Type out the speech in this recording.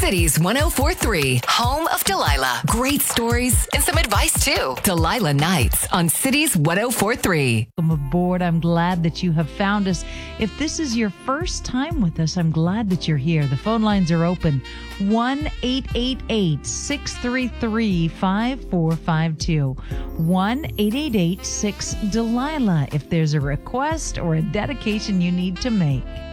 Cities 104.3, home of Delilah. Great stories and some advice too. Delilah Nights on Cities 104.3. Welcome aboard. I'm glad that you have found us. If this is your first time with us, I'm glad that you're here. The phone lines are open. 1-888-633-5452. 1-888-6-DELILAH if there's a request or a dedication you need to make.